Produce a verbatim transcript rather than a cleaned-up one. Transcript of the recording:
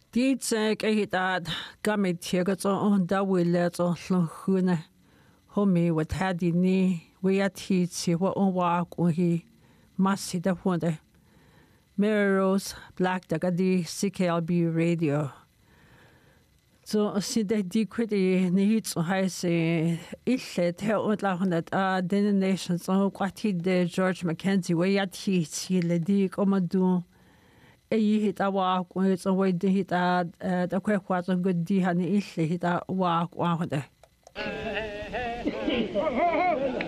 Dietsek ehitad gamit hiegatso on dawiletso lunhune. Homi wat hadi ni wiatitsi wa onwak unhi masida hunde. Mary Rose Black Dagadi C K L B Radio. So sida di kwedi ni hits o haise ille te ontla hundat a denne nations o kwati de George Mackenzie wiatitsi le di komadu. Ei hita wak o it's a way di hita da kwe kwat on good di hani ille hita wak o hunde.